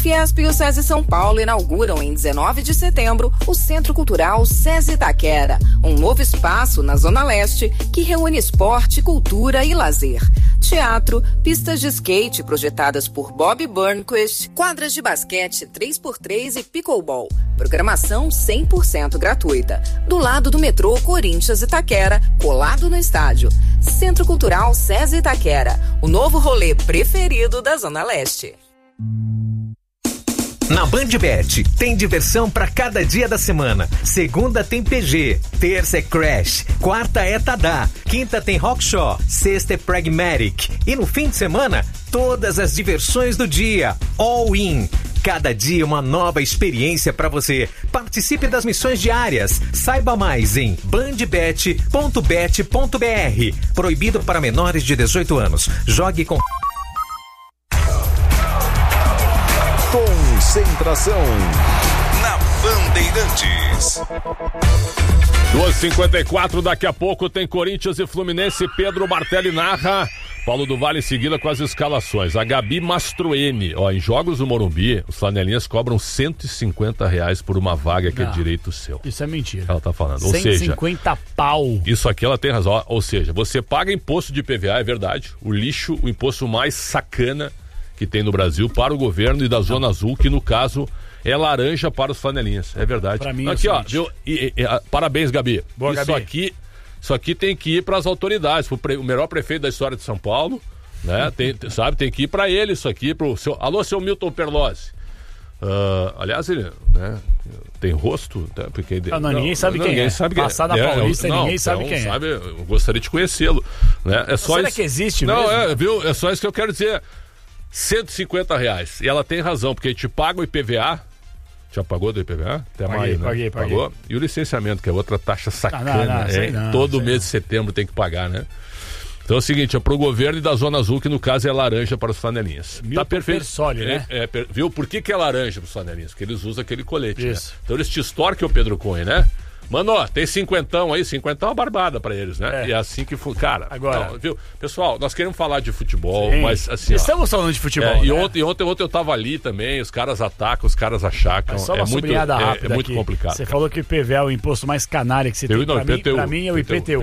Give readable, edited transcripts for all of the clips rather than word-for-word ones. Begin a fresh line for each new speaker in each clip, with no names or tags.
Fiesp e o SESI São Paulo inauguram em 19 de setembro o Centro Cultural SESI Itaquera, um novo espaço na Zona Leste que reúne esporte, cultura e lazer. Teatro, pistas de skate projetadas por Bob Burnquist, quadras de basquete 3x3 e pickleball. Programação 100% gratuita. Do lado do metrô Corinthians Itaquera, colado no estádio. Centro Cultural SESI Itaquera, o novo rolê preferido da Zona Leste.
Na BandBet, tem diversão para cada dia da semana. Segunda tem PG, terça é Crash, quarta é Tadá, quinta tem Rockshaw, sexta é Pragmatic. E no fim de semana, todas as diversões do dia. All in. Cada dia uma nova experiência para você. Participe das missões diárias. Saiba mais em bandbet.bet.br. Proibido para menores de 18 anos. Jogue com...
Concentração na Bandeirantes.
2h54, daqui a pouco tem Corinthians e Fluminense. Pedro Martelli narra. Paulo do Vale em seguida com as escalações. A Gabi Mastroeni, em jogos do Morumbi, os flanelinhas cobram R$150 por uma vaga que é direito seu.
Isso é mentira.
Ela tá falando.
150 pau.
Isso aqui ela tem razão. Ou seja, você paga imposto de IPVA, é verdade. O lixo, o imposto mais sacana que tem no Brasil para o governo e da Zona Azul, que no caso é laranja para os flanelinhas. É verdade.
Pra mim,
aqui, viu? Parabéns, Gabi.
Boa,
Isso
Gabi.
Isso aqui tem que ir para as autoridades, o melhor prefeito da história de São Paulo, né? Tem que ir para ele isso aqui, pro seu... Alô, seu Milton Perlozzi. Aliás, ele, né, tem rosto, tá? Porque
ninguém sabe quem
ninguém
é.
Sabe quem
Passar na Paulista, ninguém sabe quem é.
Eu gostaria de conhecê-lo, né? É só
será
isso...
que existe
não,
mesmo?
Viu? É só isso que eu quero dizer. R$150. E ela tem razão, porque a gente paga o IPVA. Já pagou do IPVA? Até maio, né?
Paguei.
Pagou? E o licenciamento, que é outra taxa sacana. Todo mês de setembro tem que pagar, né? Então é o seguinte, é pro governo e da Zona Azul, que no caso é laranja para os flanelinhas.
Milton
Tá perfeito.
Persoli, né?
Viu? Por que é laranja para os flanelinhas? Porque eles usam aquele colete,
isso.
Né? Então eles te extorquem o Pedro Cunha, né? Mano, tem 50 aí, 50 é uma barbada pra eles, né? E é assim que... Cara,
agora...
Não, viu? Pessoal, nós queremos falar de futebol, mas assim...
Estamos falando de futebol,
né?
E
ontem eu tava ali também, os caras atacam, os caras achacam.
Só uma sublinhada rápida
é muito
aqui.
complicado.
Você falou que o IPVA é o imposto mais canalha que você tem. Pra mim é o IPTU.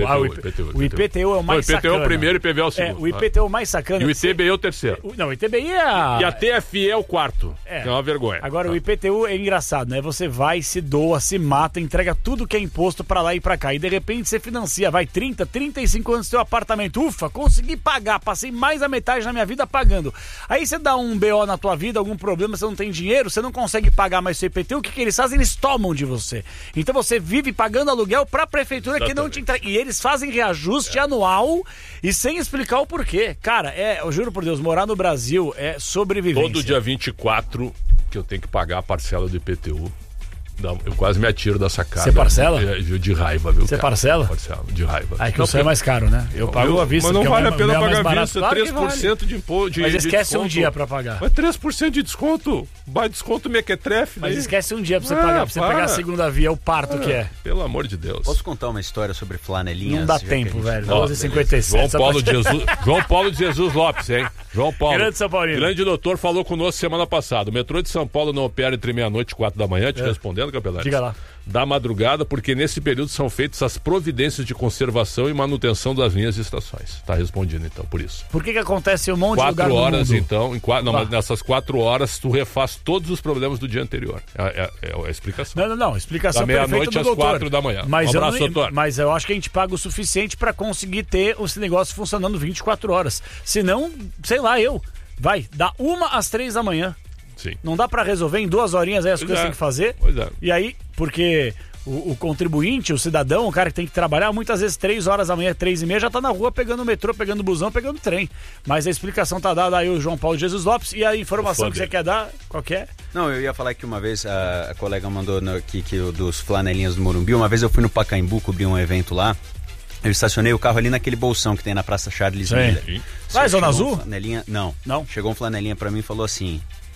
O IPTU é o mais sacana.
O IPTU é o primeiro e o IPVA é o segundo.
O IPTU é o mais sacana.
E o ITBI é o terceiro.
Não, o ITBI é...
E a TFE é o quarto. Que é uma vergonha.
Agora, o IPTU é engraçado, né? Você vai, se doa, se mata, entrega tudo que é imposto pra lá e pra cá. E de repente você financia, 30, 35 anos do seu apartamento. Ufa, consegui pagar, passei mais da metade da minha vida pagando. Aí você dá um BO na tua vida, algum problema, você não tem dinheiro, você não consegue pagar mais seu IPTU, o que eles fazem? Eles tomam de você. Então você vive pagando aluguel pra prefeitura que não te entrega. E eles fazem reajuste anual e sem explicar o porquê. Cara, eu juro por Deus, morar no Brasil é sobrevivência.
Todo dia 24 que eu tenho que pagar a parcela do IPTU. Eu quase me atiro da sacada.
Você parcela?
De raiva, viu?
Você parcela?
Parcela, de raiva.
Aí que o seu é mais caro, né? Eu pago à vista.
Mas não vale a pena pagar à vista,
claro
3% de imposto.
Mas esquece
de
um dia pra pagar.
Mas 3% de desconto. Vai desconto mequetrefe.
Mas esquece um dia pra você pagar, pra você pegar a segunda via, o parto que é.
Pelo amor de Deus.
Posso contar uma história sobre flanelinhas?
Não dá tempo, velho. 12h57.
João Paulo de Jesus Lopes, hein? João Paulo.
Grande São Paulino.
Grande doutor, falou conosco semana passada. O metrô de São Paulo não opera entre meia-noite e 4 da manhã, te respondendo, Capelete.
Diga lá.
Da madrugada, porque nesse período são feitas as providências de conservação e manutenção das linhas e estações. Tá respondido, então, por isso.
Por que acontece um monte de lugar
4 horas,
no mundo?
então, mas nessas 4 horas tu refaz todos os problemas do dia anterior. É a explicação.
Não, explicação
da
perfeita
meia-noite
do
às
doutor.
4 da manhã.
Mas,
um abraço, doutor.
Mas eu acho que a gente paga o suficiente pra conseguir ter esse negócio funcionando 24 horas. Senão, sei lá, dá 1 às 3 da manhã.
Sim.
Não dá pra resolver em 2 horinhas aí as coisas que tem que fazer.
Pois é.
E aí, porque o contribuinte, o cidadão, o cara que tem que trabalhar, muitas vezes 3 horas da manhã, 3h30, já tá na rua pegando o metrô, pegando o busão, pegando o trem. Mas a explicação tá dada aí o João Paulo de Jesus Lopes. E a informação que você quer dar, qual que é?
Não, eu ia falar que uma vez a colega mandou aqui dos flanelinhas do Morumbi. Uma vez eu fui no Pacaembu cobrir um evento lá. Eu estacionei o carro ali naquele bolsão que tem na Praça Charles Miller.
Vai, Zona Azul?
Não. Chegou um flanelinha pra mim e falou assim: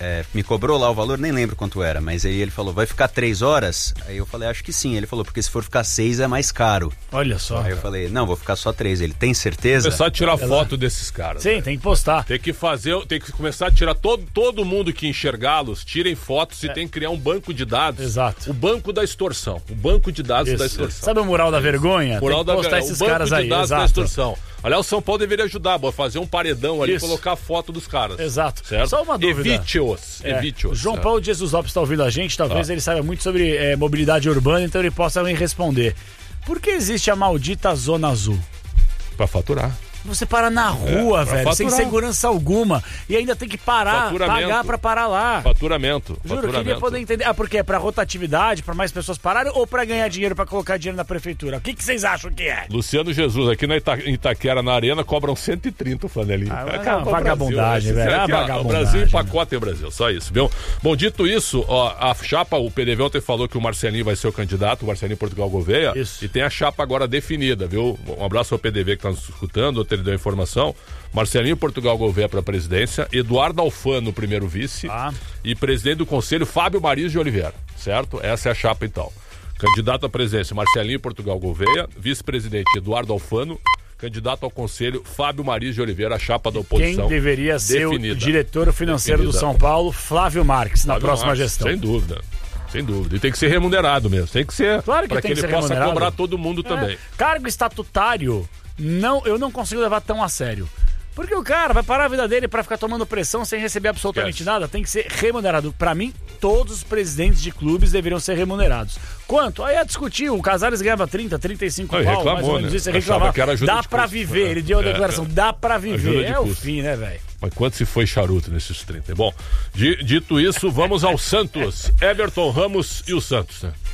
me cobrou lá o valor, nem lembro quanto era, mas aí ele falou, vai ficar 3 horas? Aí eu falei, acho que sim. Ele falou, porque se for ficar 6 é mais caro.
Olha só.
Aí eu falei, não, vou ficar só 3. Ele, tem certeza?
Começar a tirar foto desses caras.
Sim, tem que postar.
Tem que começar a tirar todo mundo que enxergá-los, tirem fotos e tem que criar um banco de dados.
Exato.
O banco da extorsão. O banco de dados da extorsão.
Sabe o mural da vergonha?
Mural
tem que postar esses caras aí.
O banco de dados da
Exato.
extorsão. Aliás, o São Paulo deveria ajudar, fazer um paredão ali e colocar a foto dos caras.
Exato.
Certo?
Só uma dúvida.
Evite-os.
João Paulo de Jesus Lopes está ouvindo a gente, talvez ele saiba muito sobre mobilidade urbana, então ele possa me responder. Por que existe a maldita Zona Azul?
Pra faturar.
Você para na rua, velho, sem segurança alguma. E ainda tem que parar, pagar pra parar lá.
Faturamento.
Juro, eu queria poder entender. Porque é pra rotatividade, pra mais pessoas pararem ou pra ganhar dinheiro, pra colocar dinheiro na prefeitura? O que vocês acham que é?
Luciano Jesus, aqui na Itaquera, na Arena, cobram 130 o flanelinho.
Vagabundagem, velho.
O Brasil empacota em Brasil, só isso, viu? Bom, dito isso, a chapa, o PDV ontem falou que o Marcelinho vai ser o candidato, o Marcelinho Portugal Gouveia.
Isso.
E tem a chapa agora definida, viu? Um abraço ao PDV que tá nos escutando, ele deu a informação. Marcelinho Portugal Gouveia para a presidência, Eduardo Alfano, primeiro vice, e presidente do conselho, Fábio Mariz de Oliveira, certo? Essa é a chapa, então. Candidato à presidência, Marcelinho Portugal Gouveia, vice-presidente, Eduardo Alfano, candidato ao conselho, Fábio Mariz de Oliveira, a chapa da oposição.
Quem deveria ser o diretor financeiro do São Paulo, Flávio Marques, na próxima gestão.
Sem dúvida. Sem dúvida. E tem que ser remunerado mesmo. Tem que ser.
Claro que
para que ele possa cobrar todo mundo também.
Cargo estatutário, eu não consigo levar tão a sério. Porque o cara vai parar a vida dele pra ficar tomando pressão sem receber absolutamente nada. Tem que ser remunerado. Pra mim, todos os presidentes de clubes deveriam ser remunerados. Quanto? Aí é discutir. O Casares ganhava 30, 35 pau, mais ou menos isso. Reclamava. Dá pra viver. Ele deu a declaração. Dá pra viver. É o fim, né, velho?
Mas quanto se foi charuto nesses 30? Bom, dito isso, vamos ao Santos. Everton Ramos e o Santos, né?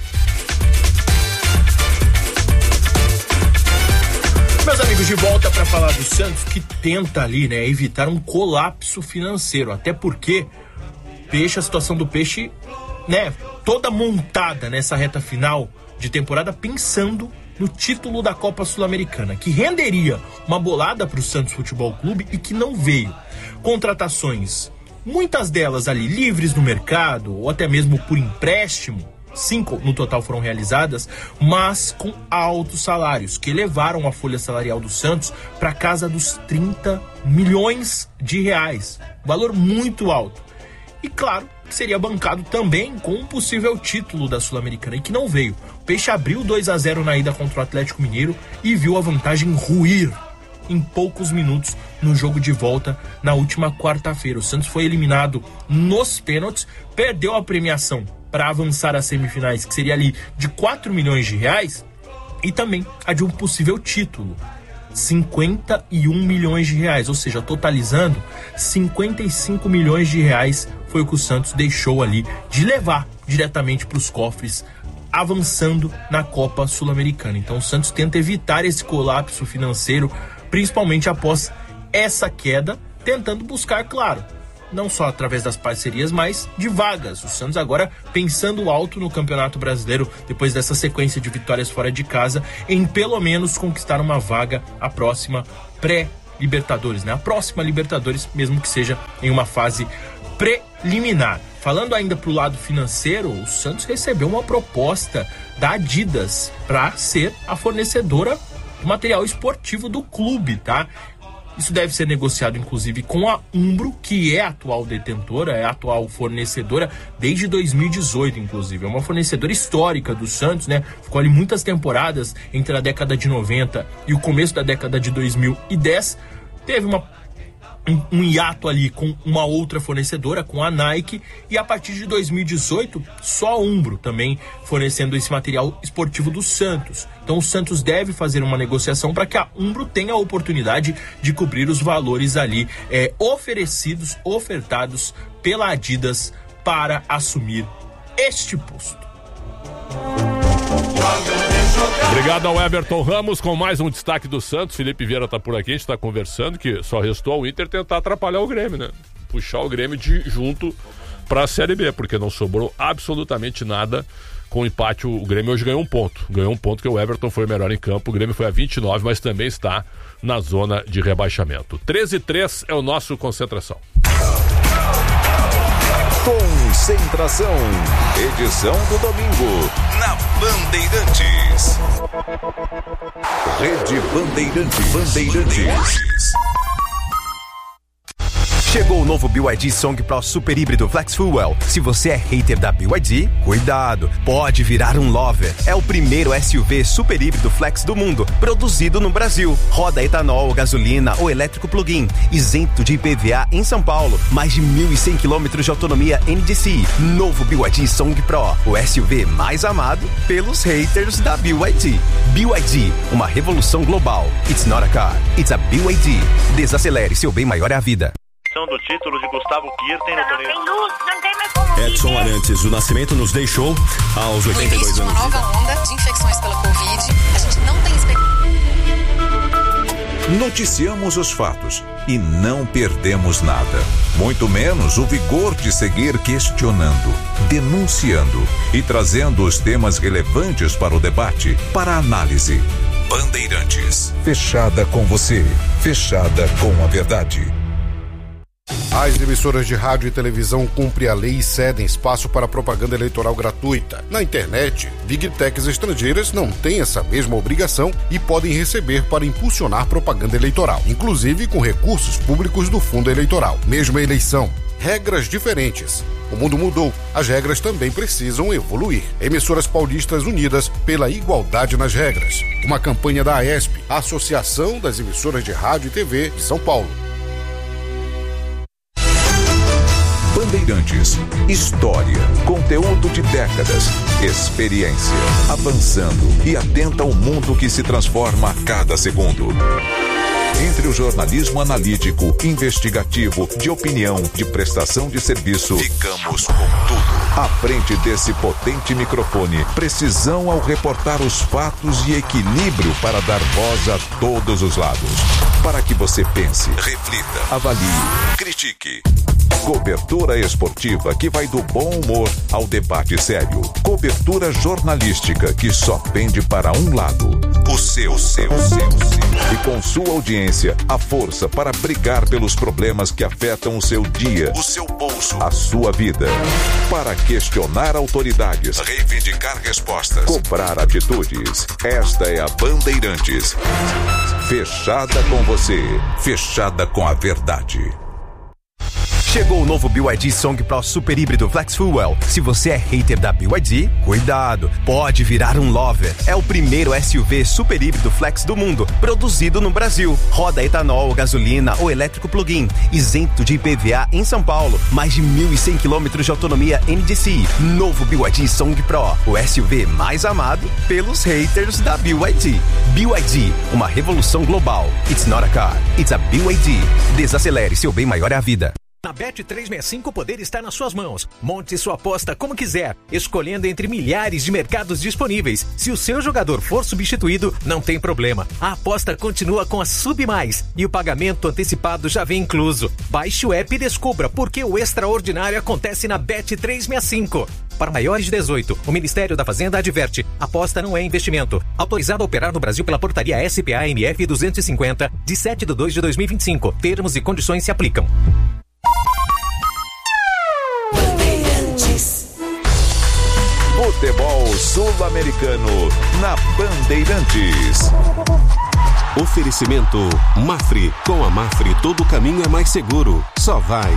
Meus amigos, de volta para falar do Santos, que tenta ali, né, evitar um colapso financeiro, até porque a situação do Peixe, né, toda montada nessa reta final de temporada pensando no título da Copa Sul-Americana, que renderia uma bolada para o Santos Futebol Clube e que não veio. Contratações, muitas delas ali livres no mercado ou até mesmo por empréstimo, 5 no total foram realizadas, mas com altos salários, que elevaram a folha salarial do Santos para casa dos 30 milhões de reais. Valor muito alto. E claro, seria bancado também com um possível título da Sul-Americana, e que não veio. O Peixe abriu 2-0 na ida contra o Atlético Mineiro e viu a vantagem ruir em poucos minutos no jogo de volta na última quarta-feira. O Santos foi eliminado nos pênaltis, perdeu a premiação para avançar às semifinais, que seria ali de 4 milhões de reais, e também a de um possível título, 51 milhões de reais, ou seja, totalizando 55 milhões de reais foi o que o Santos deixou ali de levar diretamente para os cofres, avançando na Copa Sul-Americana. Então o Santos tenta evitar esse colapso financeiro, principalmente após essa queda, tentando buscar, claro, não só através das parcerias, mas de vagas. O Santos agora pensando alto no Campeonato Brasileiro, depois dessa sequência de vitórias fora de casa, em pelo menos conquistar uma vaga a próxima pré-Libertadores, né? A próxima Libertadores, mesmo que seja em uma fase preliminar. Falando ainda pro lado financeiro, o Santos recebeu uma proposta da Adidas para ser a fornecedora do material esportivo do clube, tá? Isso deve ser negociado, inclusive, com a Umbro, que é a atual detentora, é a atual fornecedora desde 2018, inclusive. É uma fornecedora histórica do Santos, né? Ficou ali muitas temporadas entre a década de 90 e o começo da década de 2010. Teve um hiato ali com uma outra fornecedora, com a Nike, e a partir de 2018, só a Umbro também fornecendo esse material esportivo do Santos. Então o Santos deve fazer uma negociação para que a Umbro tenha a oportunidade de cobrir os valores ali ofertados pela Adidas para assumir este posto.
Obrigado ao Everton Ramos com mais um destaque do Santos. Felipe Vieira está por aqui, a gente está conversando que só restou ao Inter tentar atrapalhar o Grêmio, né? Puxar o Grêmio junto para a Série B, porque não sobrou absolutamente nada com o empate. O Grêmio hoje ganhou um ponto. Ganhou um ponto que o Everton foi o melhor em campo. O Grêmio foi a 29, mas também está na zona de rebaixamento. 13-3 é o nosso Concentração.
Concentração, edição do domingo, na Bandeirantes. Rede Bandeirantes.
Chegou o novo BYD Song Pro Super Híbrido Flex Fuel. Se você é hater da BYD, cuidado, pode virar um lover. É o primeiro SUV super híbrido flex do mundo, produzido no Brasil. Roda etanol, gasolina ou elétrico plug-in, isento de IPVA em São Paulo. Mais de 1.100 km de autonomia NDCi. Novo BYD Song Pro, o SUV mais amado pelos haters da BYD. BYD, uma revolução global. It's not a car, it's a BYD. Desacelere, seu bem maior é a vida.
Do título de Gustavo Kirten no torneio.
Não tem mais como
Edson Arantes do Nascimento nos deixou aos 82 anos.
Uma nova onda de infecções pela Covid. A gente não tem
Noticiamos os fatos e não perdemos nada. Muito menos o vigor de seguir questionando, denunciando e trazendo os temas relevantes para o debate, para a análise. Bandeirantes. Fechada com você. Fechada com a verdade.
As emissoras de rádio e televisão cumprem a lei e cedem espaço para propaganda eleitoral gratuita. Na internet, Big Techs estrangeiras não têm essa mesma obrigação e podem receber para impulsionar propaganda eleitoral, inclusive com recursos públicos do fundo eleitoral. Mesma eleição, regras diferentes. O mundo mudou, as regras também precisam evoluir. Emissoras paulistas unidas pela igualdade nas regras. Uma campanha da AESP, a Associação das Emissoras de Rádio e TV de São Paulo.
Bandeirantes, história, conteúdo de décadas, experiência, avançando e atenta ao mundo que se transforma a cada segundo. Entre o jornalismo analítico, investigativo, de opinião, de prestação de serviço, ficamos com tudo. À frente desse potente microfone, precisão ao reportar os fatos e equilíbrio para dar voz a todos os lados. Para que você pense, reflita, avalie, critique. Cobertura esportiva que vai do bom humor ao debate sério. Cobertura jornalística que só pende para um lado. O seu. E com sua audiência, a força para brigar pelos problemas que afetam o seu dia, o seu bolso, a sua vida. Para questionar autoridades, reivindicar respostas, cobrar atitudes. Esta é a Bandeirantes. Fechada com você. Fechada com a verdade.
Chegou o novo BYD Song Pro Super Híbrido Flex Fuel. Se você é hater da BYD, cuidado, pode virar um lover. É o primeiro SUV super híbrido flex do mundo, produzido no Brasil. Roda etanol, gasolina ou elétrico plug-in, isento de IPVA em São Paulo. Mais de 1.100 km de autonomia NDCi. Novo BYD Song Pro, o SUV mais amado pelos haters da BYD. BYD, uma revolução global. It's not a car, it's a BYD. Desacelere, seu bem maior é a vida.
Na Bet365 o poder está nas suas mãos. Monte sua aposta como quiser, escolhendo entre milhares de mercados disponíveis. Se o seu jogador for substituído, não tem problema. A aposta continua com a SubMais e o pagamento antecipado já vem incluso. Baixe o app e descubra por que o extraordinário acontece na Bet365. Para maiores de 18, o Ministério da Fazenda adverte: aposta não é investimento. Autorizado a operar no Brasil pela portaria SPA-MF 250, de 7/2/2025. Termos e condições se aplicam.
Futebol sul-americano na Bandeirantes.
Oferecimento Mafre. Com a Mafre todo caminho é mais seguro. Só vai.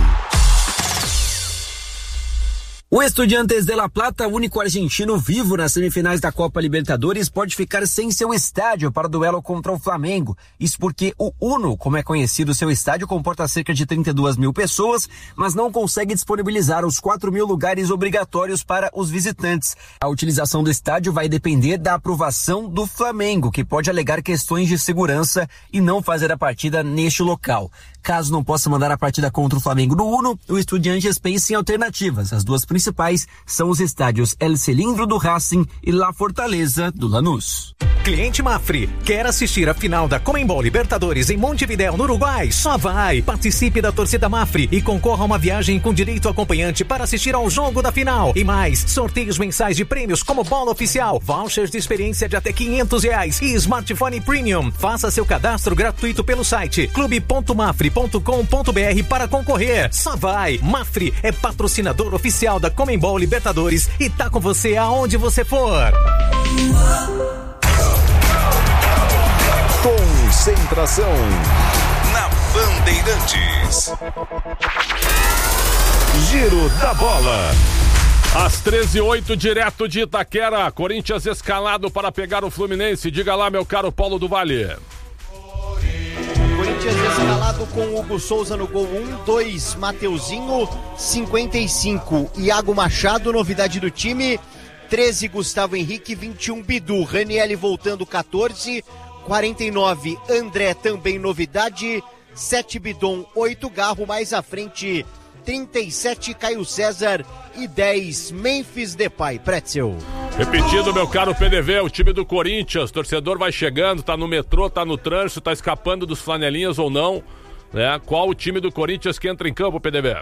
O Estudiantes de La Plata, único argentino vivo nas semifinais da Copa Libertadores, pode ficar sem seu estádio para o duelo contra o Flamengo. Isso porque o Uno, como é conhecido, seu estádio comporta cerca de 32 mil pessoas, mas não consegue disponibilizar os 4 mil lugares obrigatórios para os visitantes. A utilização do estádio vai depender da aprovação do Flamengo, que pode alegar questões de segurança e não fazer a partida neste local. Caso não possa mandar a partida contra o Flamengo no Uno, o Estudiantes pensa em alternativas. As duas principais principais são os estádios El Cilindro do Racing e La Fortaleza do Lanús.
Cliente Mafre, quer assistir a final da Conmebol Libertadores em Montevidéu, no Uruguai? Só vai! Participe da torcida Mafre e concorra a uma viagem com direito acompanhante para assistir ao jogo da final. E mais, sorteios mensais de prêmios como bola oficial, vouchers de experiência de até R$500 e smartphone premium. Faça seu cadastro gratuito pelo site clube.mafre.com.br para concorrer. Só vai! Mafre é patrocinador oficial da Conmebol Libertadores e tá com você aonde você for.
Concentração na Bandeirantes. Giro da Bola.
Às 13h08, direto de Itaquera, Corinthians escalado para pegar o Fluminense. Diga lá, meu caro Paulo do Vale.
Corinthians escalado com Hugo Souza no gol 1, 2, Mateuzinho, 55, Iago Machado, novidade do time, 13, Gustavo Henrique, 21, Bidu, Ranieri voltando, 14, 49, André, também novidade, 7, Bidon, 8, Garro, mais à frente, 37, Caio César e 10, Memphis Depay. Pretzel.
Repetindo, meu caro PDV, o time do Corinthians, torcedor vai chegando, tá no metrô, tá no trânsito, tá escapando dos flanelinhas ou não, né? Qual o time do Corinthians que entra em campo, PDV?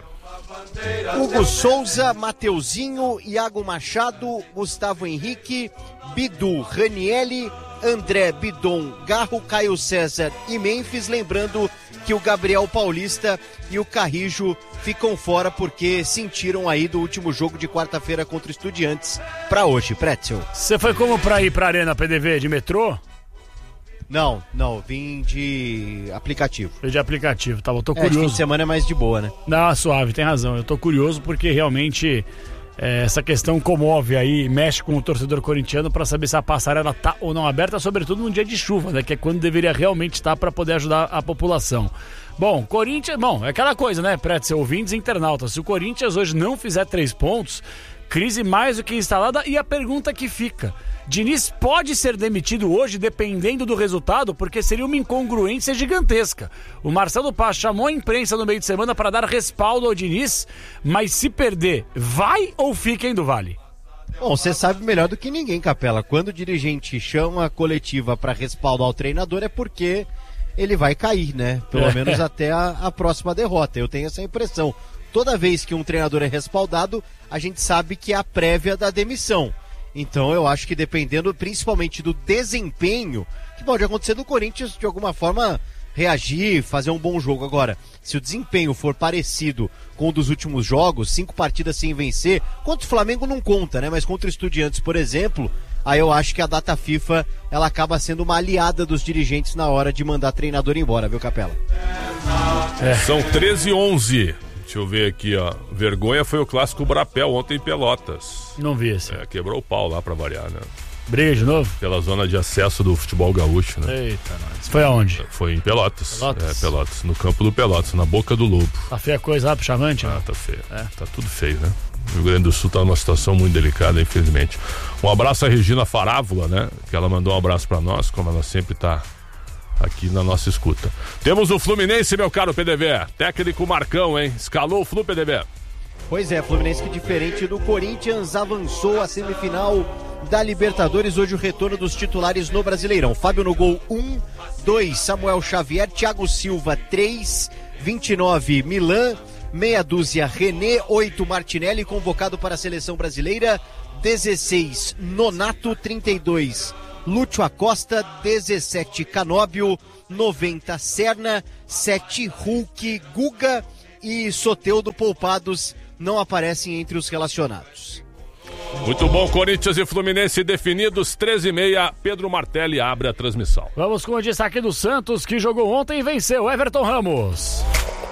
Hugo Souza, Mateuzinho, Iago Machado, Gustavo Henrique, Bidu, Ranieri, André, Bidon, Garro, Caio César e Memphis, lembrando que o Gabriel Paulista e o Carrijo ficam fora porque sentiram aí do último jogo de quarta-feira contra o Estudiantes para hoje. Pretzel.
Você foi como pra ir pra Arena PDV de metrô?
Não, vim de aplicativo.
De aplicativo, tá bom, tô curioso.
De fim de semana é mais de boa, né?
Não, suave, tem razão, eu tô curioso porque realmente essa questão comove aí, mexe com o torcedor corintiano pra saber se a passarela tá ou não aberta, sobretudo num dia de chuva, né? Que é quando deveria realmente estar pra poder ajudar a população. Bom, Corinthians, é aquela coisa, né, Pretzel, ouvintes e internautas, se o Corinthians hoje não fizer 3 pontos, crise mais do que instalada, e a pergunta que fica, Diniz pode ser demitido hoje dependendo do resultado, porque seria uma incongruência gigantesca. O Marcelo Paz chamou a imprensa no meio de semana para dar respaldo ao Diniz, mas se perder, vai ou fica em do Vale?
Bom, você sabe melhor do que ninguém, Capela, quando o dirigente chama a coletiva para respaldar o treinador é porque ele vai cair, né? Pelo menos até a próxima derrota, eu tenho essa impressão. Toda vez que um treinador é respaldado, a gente sabe que é a prévia da demissão. Então eu acho que dependendo principalmente do desempenho, que pode acontecer do Corinthians de alguma forma reagir, fazer um bom jogo. Agora, se o desempenho for parecido com o dos últimos jogos, 5 partidas sem vencer, contra o Flamengo não conta, né? Mas contra o Estudiantes, por exemplo, aí eu acho que a data FIFA ela acaba sendo uma aliada dos dirigentes na hora de mandar treinador embora, viu, Capela?
São 13h11. Deixa eu ver aqui, ó. Vergonha foi o clássico Brapel ontem em Pelotas.
Não vi esse.
Quebrou o pau lá pra variar, né?
Briga de novo?
Pela zona de acesso do futebol gaúcho, né?
Eita, nós. Foi aonde?
Foi em Pelotas. Pelotas. No campo do Pelotas, na Boca do Lobo.
Tá feia a coisa lá pro Chavante?
Ah, tá feio. Tá tudo feio, né? O Rio Grande do Sul tá numa situação muito delicada, infelizmente. Um abraço à Regina Farávola, né? Que ela mandou um abraço pra nós, como ela sempre tá aqui na nossa escuta. Temos o Fluminense, meu caro PDV. Técnico Marcão, hein? Escalou o Flu, PDV.
Pois é, Fluminense que diferente do Corinthians avançou à semifinal da Libertadores. Hoje o retorno dos titulares no Brasileirão. Fábio no gol 1, 2, Samuel Xavier, Thiago Silva 3, 29, Milan, meia dúzia René, 8, Martinelli, convocado para a seleção brasileira, 16, Nonato, 32, Lúcio Acosta, 17, Canóbio, 90, Serna, 7, Hulk, Guga e Soteldo poupados não aparecem entre os relacionados.
Muito bom, Corinthians e Fluminense definidos, 13h30, Pedro Martelli abre a transmissão.
Vamos com o destaque do Santos, que jogou ontem e venceu, Everton Ramos.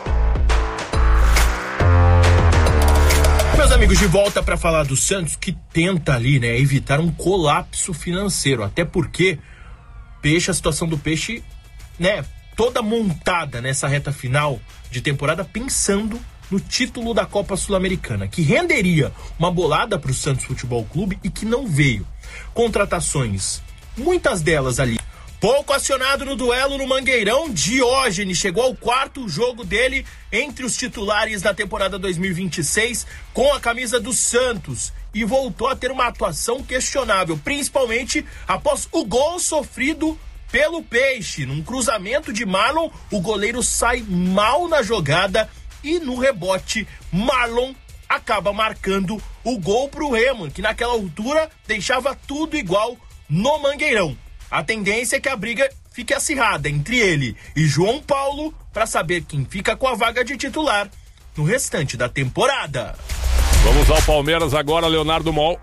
Meus amigos, de volta para falar do Santos, que tenta ali, né, evitar um colapso financeiro, até porque a situação do Peixe, né, toda montada nessa reta final de temporada pensando no título da Copa Sul-Americana, que renderia uma bolada para o Santos Futebol Clube e que não veio. Contratações, muitas delas ali Pouco acionado no duelo no Mangueirão, Diógenes chegou ao 4º jogo dele entre os titulares da temporada 2026 com a camisa do Santos e voltou a ter uma atuação questionável, principalmente após o gol sofrido pelo Peixe. Num cruzamento de Marlon, o goleiro sai mal na jogada e no rebote, Marlon acaba marcando o gol pro Remo, que naquela altura deixava tudo igual no Mangueirão. A tendência é que a briga fique acirrada entre ele e João Paulo para saber quem fica com a vaga de titular no restante da temporada.
Vamos ao Palmeiras agora, Leonardo Mol.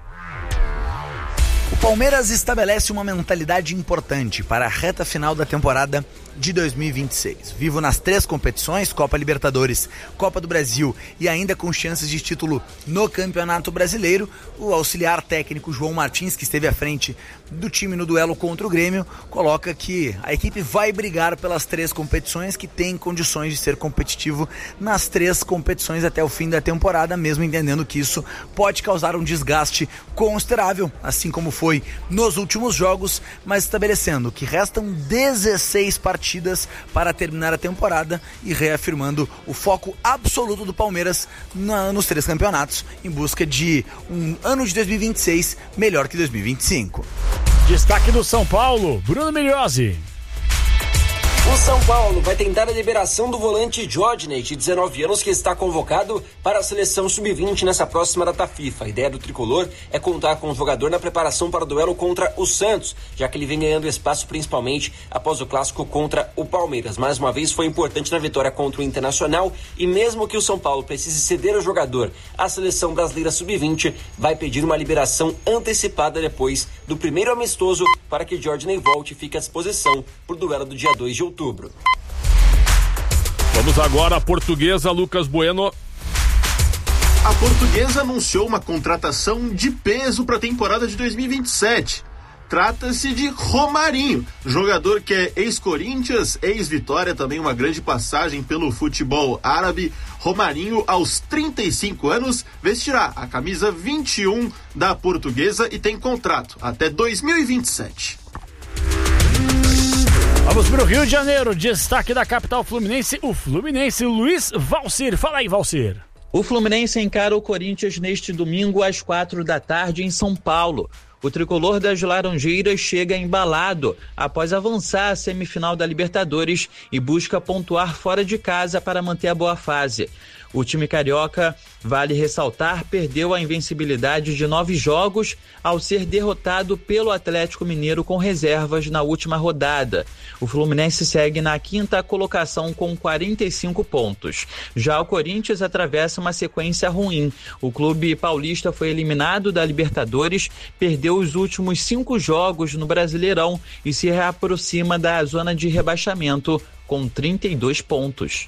O Palmeiras estabelece uma mentalidade importante para a reta final da temporada de 2026. Vivo nas 3 competições, Copa Libertadores, Copa do Brasil e ainda com chances de título no Campeonato Brasileiro, o auxiliar técnico João Martins, que esteve à frente do time no duelo contra o Grêmio, coloca que a equipe vai brigar pelas 3 competições, que tem condições de ser competitivo nas 3 competições até o fim da temporada, mesmo entendendo que isso pode causar um desgaste considerável, assim como foi nos últimos jogos, mas estabelecendo que restam 16 partidas para terminar a temporada e reafirmando o foco absoluto do Palmeiras nos 3 campeonatos, em busca de um ano de 2026 melhor que 2025.
Destaque do São Paulo, Bruno Migliozzi.
O São Paulo vai tentar a liberação do volante Diógenes, de 19 anos, que está convocado para a seleção sub-20 nessa próxima data FIFA. A ideia do tricolor é contar com o jogador na preparação para o duelo contra o Santos, já que ele vem ganhando espaço principalmente após o clássico contra o Palmeiras. Mais uma vez foi importante na vitória contra o Internacional e mesmo que o São Paulo precise ceder o jogador, a seleção brasileira sub-20 vai pedir uma liberação antecipada depois do primeiro amistoso para que Diógenes volte e fique à disposição para o duelo do dia 2 de outubro.
Vamos agora à Portuguesa, Lucas Bueno.
A Portuguesa anunciou uma contratação de peso para a temporada de 2027. Trata-se de Romarinho, jogador que é ex-Corinthians, ex-Vitória, também uma grande passagem pelo futebol árabe. Romarinho, aos 35 anos, vestirá a camisa 21 da Portuguesa e tem contrato até 2027.
Vamos para o Rio de Janeiro, destaque da capital fluminense, o Fluminense, Luiz Valcir. Fala aí, Valcir.
O Fluminense encara o Corinthians neste domingo às 4h em São Paulo. O tricolor das Laranjeiras chega embalado após avançar à semifinal da Libertadores e busca pontuar fora de casa para manter a boa fase. O time carioca, vale ressaltar, perdeu a invencibilidade de 9 jogos ao ser derrotado pelo Atlético Mineiro com reservas na última rodada. O Fluminense segue na 5ª colocação com 45 pontos. Já o Corinthians atravessa uma sequência ruim. O clube paulista foi eliminado da Libertadores, perdeu os últimos 5 jogos no Brasileirão e se reaproxima da zona de rebaixamento com 32 pontos.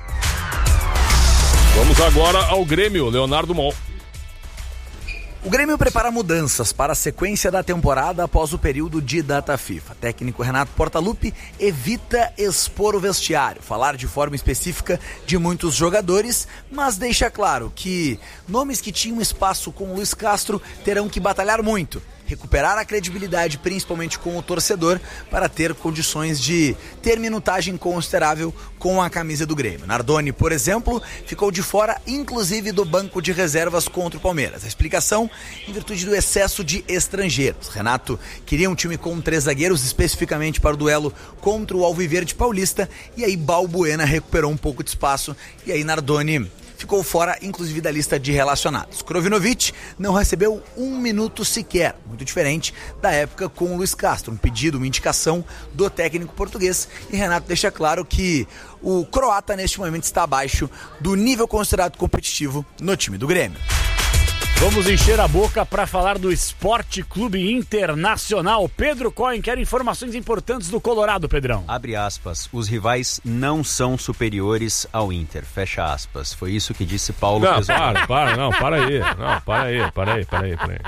Vamos agora ao Grêmio, Leonardo Mol.
O Grêmio prepara mudanças para a sequência da temporada após o período de data FIFA. Técnico Renato Portaluppi evita expor o vestiário, falar de forma específica de muitos jogadores, mas deixa claro que nomes que tinham espaço com o Luiz Castro terão que batalhar muito, recuperar a credibilidade, principalmente com o torcedor, para ter condições de ter minutagem considerável com a camisa do Grêmio. Nardoni, por exemplo, ficou de fora, inclusive do banco de reservas contra o Palmeiras. A explicação, em virtude do excesso de estrangeiros. Renato queria um time com 3 zagueiros, especificamente para o duelo contra o Alviverde Paulista, e aí Balbuena recuperou um pouco de espaço, e aí Nardoni ficou fora, inclusive, da lista de relacionados. Krovinovic não recebeu 1 minuto sequer, muito diferente da época com o Luiz Castro, um pedido, uma indicação do técnico português, e Renato deixa claro que o croata neste momento está abaixo do nível considerado competitivo no time do Grêmio.
Vamos encher a boca para falar do Esporte Clube Internacional. Pedro Cohen quer informações importantes do Colorado, Pedrão.
Abre aspas, os rivais não são superiores ao Inter, fecha aspas. Foi isso que disse Paulo Pesolano.
Para aí.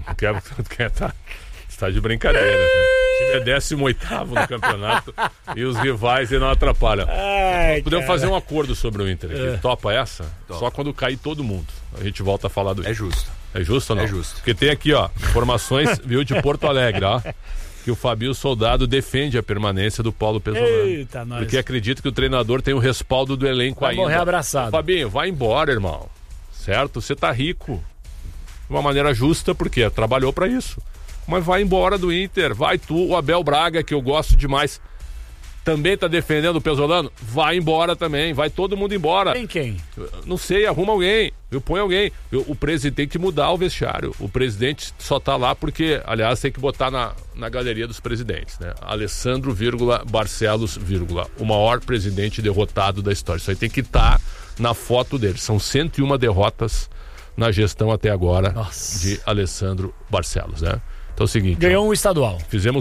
Está de brincadeira. O time é 18º no campeonato e os rivais não atrapalham. Podemos fazer um acordo sobre o Inter aqui. Topa essa? Topa. Só quando cair todo mundo. A gente volta a falar do Inter.
É justo.
É justo ou não?
É justo.
Porque tem aqui, ó, informações, viu, de Porto Alegre, ó. que o Fabio Soldado defende a permanência do Paulo Pesolano.
Eita, nós.
Porque acredita que o treinador tem o respaldo do elenco ainda.
Vai morrer abraçado.
Fabinho, vai embora, irmão. Certo? Você tá rico. De uma maneira justa, porque trabalhou pra isso. Mas vai embora do Inter. Vai tu, o Abel Braga, que eu gosto demais, também tá defendendo o Pesolano. Vai embora também. Vai todo mundo embora.
Tem quem?
Não sei, arruma alguém. Põe alguém. O presidente tem que mudar o vestiário. O presidente só tá lá porque, aliás, tem que botar na galeria dos presidentes, né? Alessandro, Barcelos, o maior presidente derrotado da história. Isso aí tem que estar na foto dele. São 101 derrotas na gestão até agora. Nossa. De Alessandro Barcelos, né? Então é o seguinte...
Ganhou um estadual.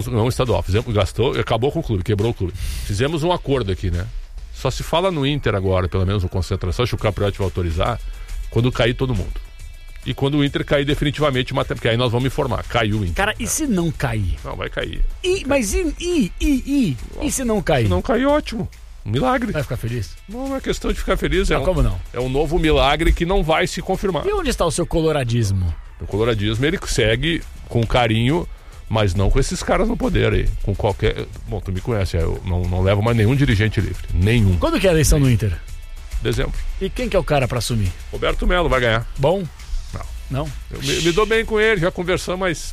Gastou, acabou com o clube, quebrou o clube. Fizemos um acordo aqui, né? Só se fala no Inter agora, pelo menos no Concentração, acho que o Capriotti vai autorizar, quando cair todo mundo. E quando o Inter cair definitivamente, porque aí nós vamos informar, caiu o Inter.
Cara, e se não cair?
Não, vai cair.
Mas e se não cair?
Se não cair, ótimo. Um milagre.
Vai ficar feliz?
Não é questão de ficar feliz.
Como não?
É um novo milagre que não vai se confirmar.
E onde está o seu coloradismo?
O coloradismo, ele segue com carinho, mas não com esses caras no poder aí. Com qualquer... Bom, tu me conhece, eu não levo mais nenhum dirigente livre. Nenhum.
Quando que é a eleição no Inter?
Dezembro.
E quem que é o cara pra assumir?
Roberto Melo vai ganhar.
Bom?
Não? Eu me dou bem com ele, já conversamos, mas...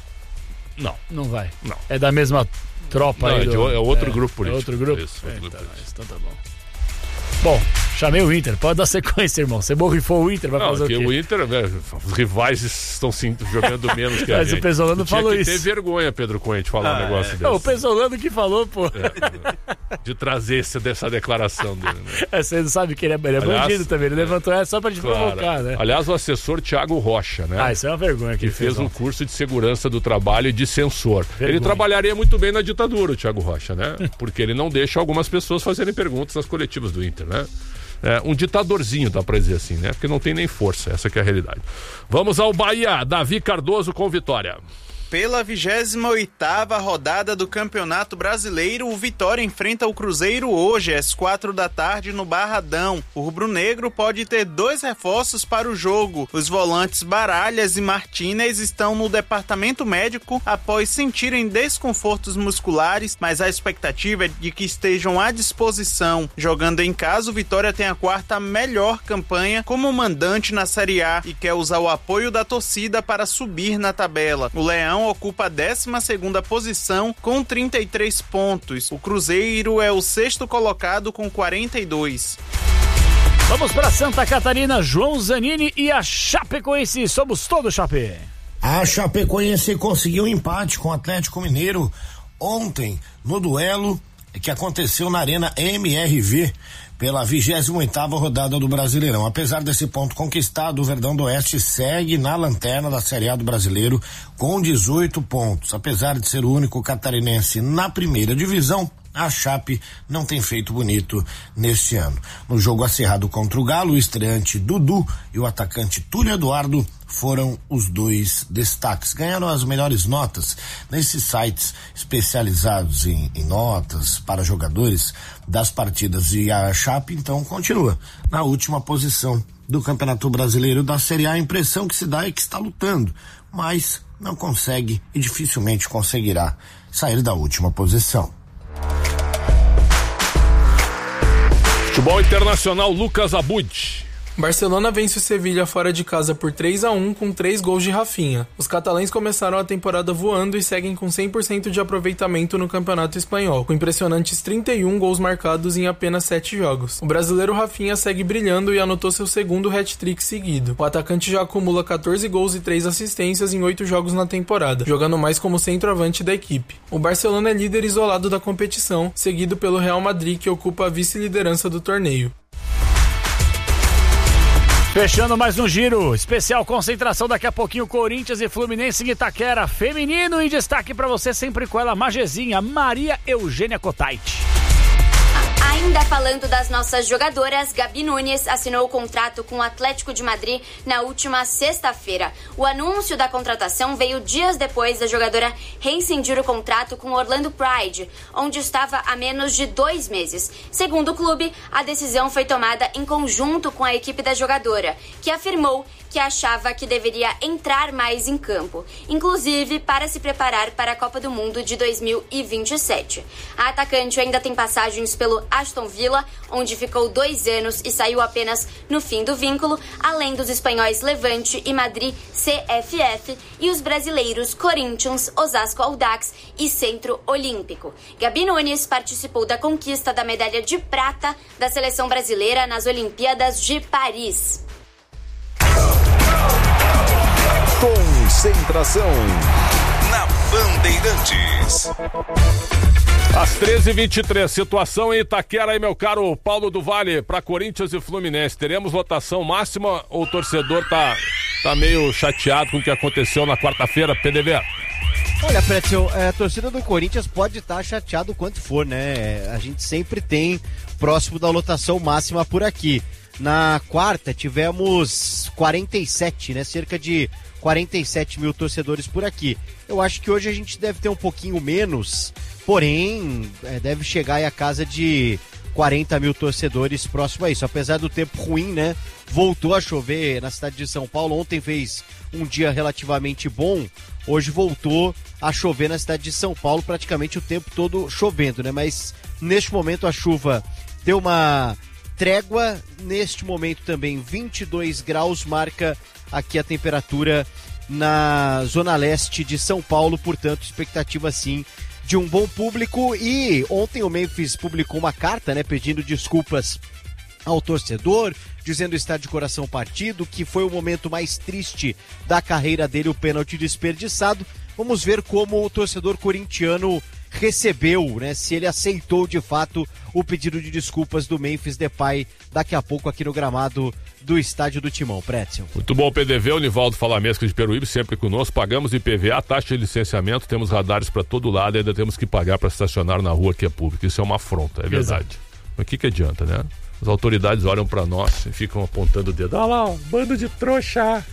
Não vai?
Não.
É da mesma tropa aí?
É outro grupo político.
É outro grupo?
Isso, outro grupo político.
Então tá bom. Bom, chamei o Inter, pode dar sequência, irmão. Você borrifou o Inter, vai fazer o quê?
O Inter, os rivais estão jogando menos que a gente.
Mas o Pesolano falou isso.
Tem vergonha, Pedro Cunha, de falar um negócio desse.
O Pesolano que falou, pô.
De trazer essa declaração dele, né?
Você não sabe que ele é bandido também, ele levantou essa só pra te provocar, né?
Aliás, o assessor Thiago Rocha, né?
Isso é uma vergonha que
fez um curso de segurança do trabalho e de censor. Ele trabalharia muito bem na ditadura, o Thiago Rocha, né? Porque ele não deixa algumas pessoas fazerem perguntas nas coletivas do Inter, né? Um ditadorzinho, dá pra dizer assim, né? Porque não tem nem força, essa que é a realidade. Vamos ao Bahia, Davi Cardoso com Vitória.
Pela 28ª rodada do Campeonato Brasileiro, o Vitória enfrenta o Cruzeiro hoje, às 16h no Barradão. O rubro-negro pode ter 2 reforços para o jogo. Os volantes Baralhas e Martínez estão no departamento médico após sentirem desconfortos musculares, mas a expectativa é de que estejam à disposição. Jogando em casa, o Vitória tem a 4ª melhor campanha como mandante na Série A e quer usar o apoio da torcida para subir na tabela. O Leão ocupa a 12ª posição com 33 pontos. O Cruzeiro é o 6º colocado com 42.
Vamos para Santa Catarina, João Zanini e a Chapecoense. Somos todos Chape.
A Chapecoense conseguiu um empate com o Atlético Mineiro ontem no duelo que aconteceu na Arena MRV pela 28ª rodada do Brasileirão. Apesar desse ponto conquistado, o Verdão do Oeste segue na lanterna da Série A do Brasileiro com 18 pontos. Apesar de ser o único catarinense na primeira divisão, a Chape não tem feito bonito neste ano. No jogo acirrado contra o Galo, o estreante Dudu e o atacante Túlio Eduardo foram os 2 destaques. Ganharam as melhores notas nesses sites especializados em notas para jogadores das partidas. E a Chape, então, continua na última posição do Campeonato Brasileiro da Série A. A impressão que se dá é que está lutando, mas não consegue e dificilmente conseguirá sair da última posição.
Futebol internacional, Lucas Abud.
Barcelona vence o Sevilha fora de casa por 3-1 com 3 gols de Rafinha. Os catalães começaram a temporada voando e seguem com 100% de aproveitamento no Campeonato Espanhol, com impressionantes 31 gols marcados em apenas 7 jogos. O brasileiro Rafinha segue brilhando e anotou seu segundo hat-trick seguido. O atacante já acumula 14 gols e 3 assistências em 8 jogos na temporada, jogando mais como centroavante da equipe. O Barcelona é líder isolado da competição, seguido pelo Real Madrid, que ocupa a vice-liderança do torneio.
Fechando mais um giro, especial concentração daqui a pouquinho, Corinthians e Fluminense em Itaquera, feminino em destaque para você sempre com ela, Magezinha, Maria Eugênia Cotaiti.
A
Ainda falando das nossas jogadoras, Gabi Nunes assinou o contrato com o Atlético de Madrid na última sexta-feira. O anúncio da contratação veio dias depois da jogadora rescindir o contrato com o Orlando Pride, onde estava há menos de 2 meses. Segundo o clube, a decisão foi tomada em conjunto com a equipe da jogadora, que afirmou que achava que deveria entrar mais em campo, inclusive para se preparar para a Copa do Mundo de 2027. A atacante ainda tem passagens pelo Aston Villa, onde ficou 2 anos e saiu apenas no fim do vínculo, além dos espanhóis Levante e Madrid CFF e os brasileiros Corinthians, Osasco Audax e Centro Olímpico. Gabi Nunes participou da conquista da medalha de prata da seleção brasileira nas Olimpíadas de Paris.
Concentração na Bandeirantes.
Às 13h23, situação em Itaquera aí, meu caro Paulo do Vale, para Corinthians e Fluminense. Teremos lotação máxima ou o torcedor tá meio chateado com o que aconteceu na quarta-feira, PDV?
Olha, Pretzel, a torcida do Corinthians pode estar chateado o quanto for, né? A gente sempre tem próximo da lotação máxima por aqui. Na quarta tivemos 47, né? Cerca de 47 mil torcedores por aqui. Eu acho que hoje a gente deve ter um pouquinho menos, porém deve chegar aí a casa de 40 mil torcedores próximo a isso. Apesar do tempo ruim, né? Voltou a chover na cidade de São Paulo. Ontem fez um dia relativamente bom. Hoje voltou a chover na cidade de São Paulo, praticamente o tempo todo chovendo, né? Mas neste momento a chuva deu uma trégua. Neste momento também 22 graus marca aqui a temperatura na zona leste de São Paulo, portanto expectativa sim de um bom público. E ontem o Memphis publicou uma carta, né, pedindo desculpas ao torcedor, dizendo estar de coração partido, que foi o momento mais triste da carreira dele, o pênalti desperdiçado. Vamos ver como o torcedor corintiano recebeu, né, se ele aceitou de fato o pedido de desculpas do Memphis Depay daqui a pouco aqui no gramado do estádio do Timão. Pretzel.
Muito bom, PDV, o Nivaldo Falamesca de Peruíbe, sempre conosco. Pagamos IPVA, taxa de licenciamento, temos radares para todo lado e ainda temos que pagar para estacionar na rua que é pública. Isso é uma afronta, é verdade. Exato. Mas o que adianta, né? As autoridades olham para nós e ficam apontando o dedo. Olha lá, um bando de trouxa.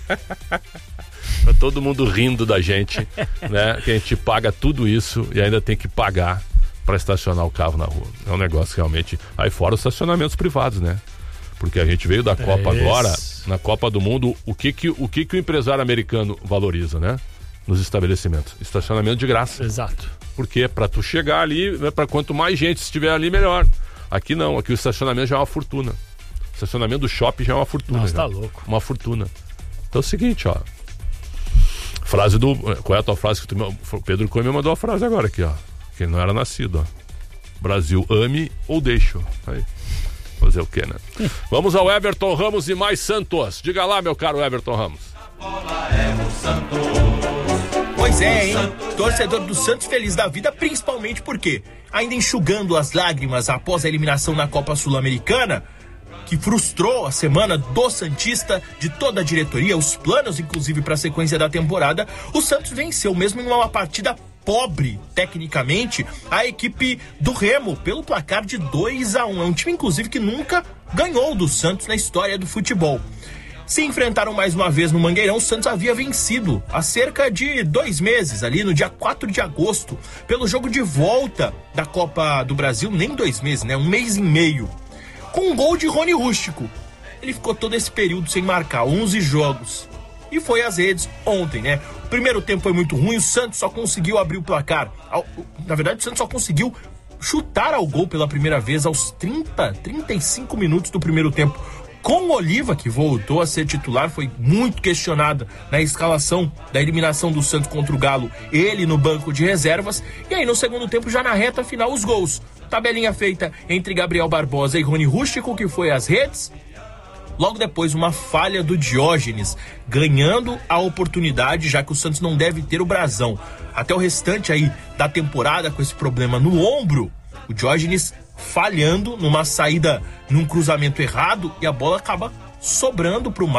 Tá todo mundo rindo da gente, né? Que a gente paga tudo isso e ainda tem que pagar para estacionar o carro na rua. É um negócio realmente... Aí fora os estacionamentos privados, né? Porque a gente veio da Copa agora, na Copa do Mundo, o que o empresário americano valoriza, né? Nos estabelecimentos. Estacionamento de graça.
Exato.
Porque para tu chegar ali, né, para quanto mais gente estiver ali, melhor. Aqui não, aqui o estacionamento já é uma fortuna. O estacionamento do shopping já é uma fortuna.
Nossa, tá louco.
Uma fortuna. Então é o seguinte, ó. Frase do... Qual é a tua frase que o Pedro Coelho me mandou a frase agora aqui, ó. Que ele não era nascido, ó. Brasil, ame ou deixo. Aí. Fazer o quê, né? Vamos ao Everton Ramos e mais Santos. Diga lá, meu caro Everton Ramos.
Pois é, hein? Torcedor do Santos feliz da vida, principalmente porque, ainda enxugando as lágrimas após a eliminação na Copa Sul-Americana, que frustrou a semana do santista, de toda a diretoria, os planos, inclusive, para a sequência da temporada, o Santos venceu, mesmo em uma partida pobre, tecnicamente, a equipe do Remo, pelo placar de 2-1. É um time, inclusive, que nunca ganhou do Santos na história do futebol. Se enfrentaram mais uma vez no Mangueirão, o Santos havia vencido há cerca de 2 meses, ali no dia 4 de agosto, pelo jogo de volta da Copa do Brasil, nem 2 meses, né? 1 mês e meio. Com um gol de Rony Rústico. Ele ficou todo esse período sem marcar, 11 jogos. E foi às redes ontem, né? O primeiro tempo foi muito ruim, o Santos só conseguiu abrir o placar. Na verdade, o Santos só conseguiu chutar ao gol pela primeira vez aos 35 minutos do primeiro tempo. Com o Oliva, que voltou a ser titular, foi muito questionado na escalação da eliminação do Santos contra o Galo, ele no banco de reservas. E aí no segundo tempo, já na reta final, os gols. Tabelinha feita entre Gabriel Barbosa e Rony Rústico, que foi às redes. Logo depois, uma falha do Diógenes, ganhando a oportunidade, já que o Santos não deve ter o brasão. Até o restante aí da temporada, com esse problema no ombro, o Diógenes falhando numa saída, num cruzamento errado, e a bola acaba sobrando para o